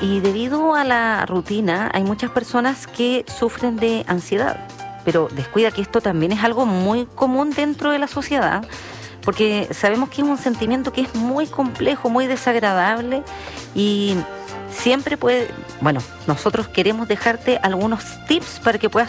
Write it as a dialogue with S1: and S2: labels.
S1: Y debido a la rutina, hay muchas personas que sufren de ansiedad, pero descuida que esto también es algo muy común dentro de la sociedad, porque sabemos que es un sentimiento que es muy complejo, muy desagradable y siempre puede, bueno, nosotros queremos dejarte algunos tips para que puedas